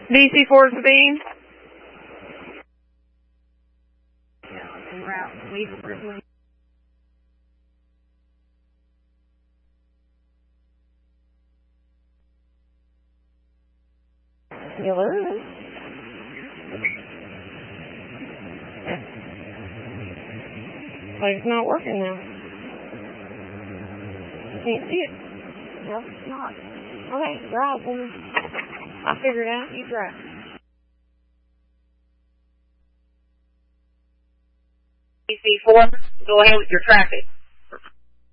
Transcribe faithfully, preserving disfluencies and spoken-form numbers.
D C four Sabine. You lose. Like it's not working now. Can't see it. No, it's not. Okay, drive, woman. I'll figure it out. You drive. D C four, go ahead with your traffic.